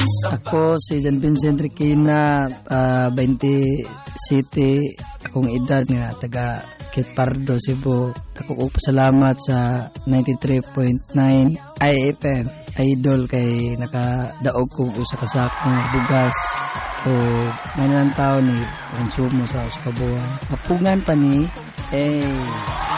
Ako si John Vincent Requina, 20 City, akong edad nga taga Kitpardo, Cebu. Ako pasalamat sa 93.9 IFM Idol kay nakadaog ko usa ka sakong bugas o manan taon ni konsumo sa usa ka buwan. Mapungan pa ni